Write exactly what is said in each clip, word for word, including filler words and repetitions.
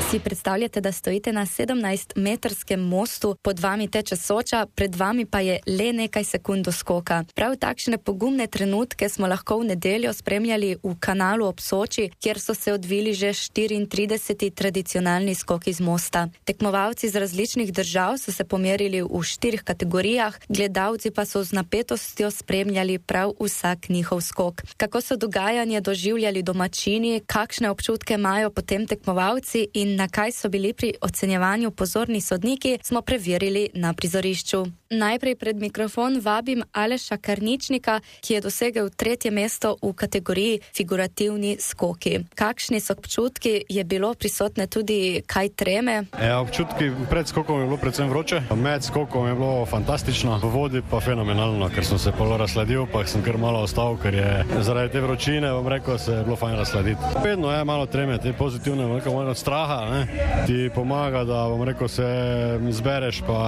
Si predstavljate, da stojite na sedemnajstmetrskem mostu, pod vami teče Soča, pred vami pa je le nekaj sekund do skoka. Prav takšne pogumne trenutke smo lahko v nedeljo spremljali v Kanalu ob Soči, kjer so se odvili že štiriintrideseti tradicionalni skoki z mosta. Tekmovalci iz različnih držav so se pomerili v štirih kategorijah, gledalci pa so z napetostjo spremljali prav vsak njihov skok. Kako so dogajanje doživljali domačini, kakšne občutke imajo potem tekmovalci in na kaj so bili pri ocenjevanju pozorni sodniki, smo preverili na prizorišču. Najprej pred mikrofon vabim Aleša Karničnika, ki je dosegel tretje mesto v kategoriji figurativni skoki. Kakšni so občutki, je bilo prisotne tudi kaj treme? Ja, občutki pred skokom je bilo predvsem vroče, med skokom je bilo fantastično, v vodi pa fenomenalno, ker sem se polo razsladil, pa sem kar malo ostal, ker je zaradi te vročine, bom rekel, se je bilo fajn razsladiti. Vedno je malo treme, te pozitivne, bom rekel, malo od straha, ne, ti pomaga, da, bom rekel, se zbereš pa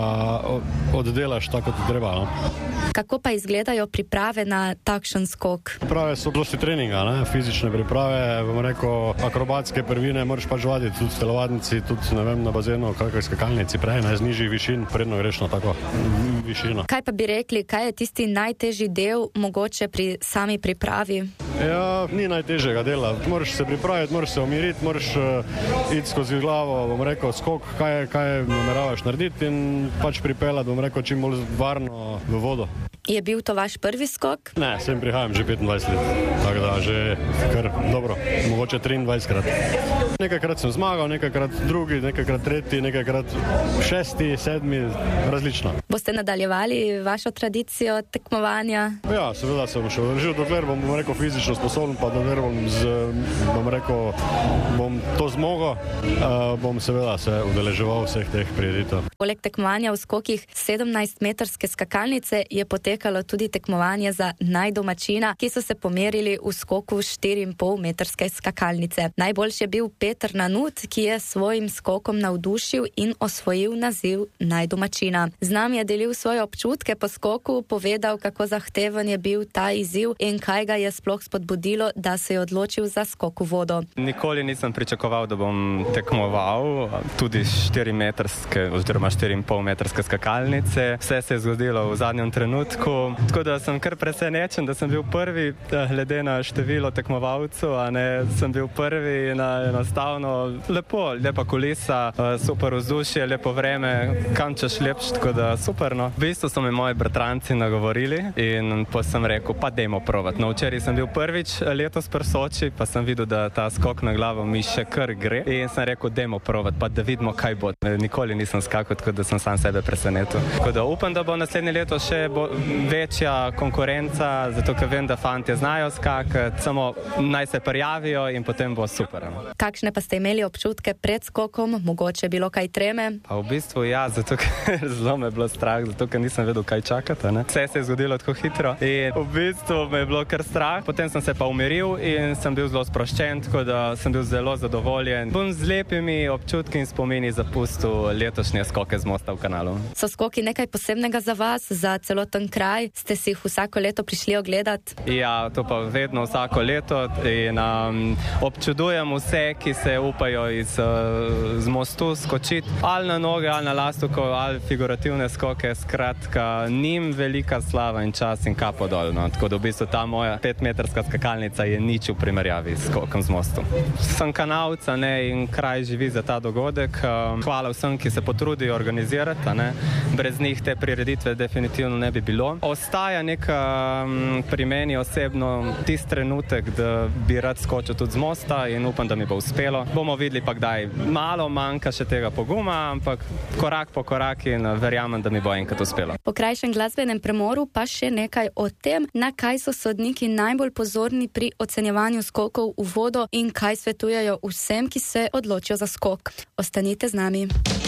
oddelaš tako, kot ti treba, no. Kako pa izgledajo priprave na takšen skok? Priprave so dosti treninga, ne, fizične priprave, bom rekel, akrobatske prvine, moraš pač vaditi tudi v telovadnici, tudi, ne vem, na bazenu, kakoj skakalnici prej, ne, z nižjih višin, predno greš na tako višino. Kaj pa bi rekli, kaj je tisti najtežji del mogoče pri sami pripravi? Ja, ni najtežjega dela. Moraš se pripraviti, moraš se umiriti, moraš uh, iti skozi glavo, bom rekel, skok, kaj, kaj nameravaš narediti in pač pripeljati, bom rekel, čim bolj varno v vodo. Je bil to vaš prvi skok? Ne, sem prihajam že petindvajset let, tako da že kar dobro, mogoče triindvajsetkrat. Nekajkrat sem zmagal, nekajkrat drugi, nekajkrat tretji, nekajkrat šesti, sedmi, različno. Boste nadaljevali vašo tradicijo tekmovanja? Ja, seveda sem še držal, dokler bom, bom rekel, fizično sposoben, pa dokler bom, z, bom rekel, bom to zmogel, uh, bom seveda se udeleževal vseh teh prireditev. Poleg tekmovanja v skokih sedemnajstmetrske skakalnice je potekalo tudi tekmovanje za najdomačina, ki so se pomerili v skoku štiriinpolmetrske skakalnice. Najboljši je bil Peter Nanut, ki je svojim skokom navdušil in osvojil naziv najdomačina. Z nami je delil svoje občutke po skoku, povedal, kako zahteven je bil ta izziv in kaj ga je sploh spodbudilo, da se je odločil za skok v vodo. Nikoli nisem pričakoval, da bom tekmoval tudi štirimetrske oziroma štiriinpolmetrske skakalnice. Vse se je zgodilo v zadnjem trenutku, tako da sem kar presenečen, da sem bil prvi, glede na število tekmovalcev, a ne, sem bil prvi na enostavno lepo, lepa kulisa, super vzdušje, lepo vreme, kam češ lepš, tako da super, no. V bistvu so me moji bratranci nagovorili in pa sem rekel, pa dajmo provat. No, včeraj sem bil prvič letos pri Soči, pa sem videl, da ta skok na glavo mi še kar gre in sem rekel, dajmo provat, pa da vidimo, kaj bo. Nikoli nisem skakal, tako da sem sam sebe presenetil. Tako da upam, da bo naslednje leto še bo večja konkurenca, zato ker vem, da fantje znajo skakati, samo naj se prijavijo in potem bo super. Kakšne pa ste imeli občutke pred skokom? Mogoče bilo kaj treme? Pa v bistvu ja, zato ker zelo me je bilo strah, zato ker nisem vedel, kaj čakati, ne. Vse se je zgodilo tako hitro in v bistvu me je bilo kar strah. Potem sem se pa umiril in sem bil zelo sproščen, tako da sem bil zelo zadovoljen. Bom z lepimi občutki in spomini zapustil letošnje skoke z mosta v Kanalu. So skoki nekaj posebnega za vas, za celoten kraj? Ste si jih vsako leto prišli ogledati? Ja, to pa vedno vsako leto in um, občudujem vse, ki se upajo iz, uh, z mostu skočiti, ali na noge, ali na lastuko, ali figurativne skoke, skratka, njim velika slava in čas in kapo dol, no. Tako da v bistvu ta moja petmetrska skakalnica je nič v primerjavi s skokom z mostu. Sem Kanalca, ne, in kraj živi za ta dogodek. Hvala vsem, ki se potrudijo organizirati, ne. Brez njih te prireditve definitivno ne bi bilo. Ostaja neka um, pri meni osebno tisti trenutek, da bi rad skočil tudi z mosta in upam, da mi bo uspelo. Bomo videli pa kdaj. Malo manjka še tega poguma, ampak korak po korak in verjamem, da mi bo enkrat uspelo. Po krajšem glasbenem premoru pa še nekaj o tem, na kaj so sodniki najbolj pozorni pri ocenjevanju skokov v vodo in kaj svetujejo vsem, ki se odločijo za skok. Ostanite z nami.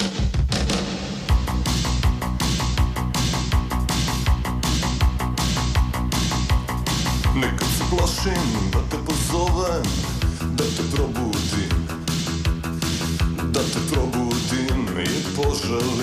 Nekaj se plašim, da te pozovem, da te probudim, da te probudim in poželim.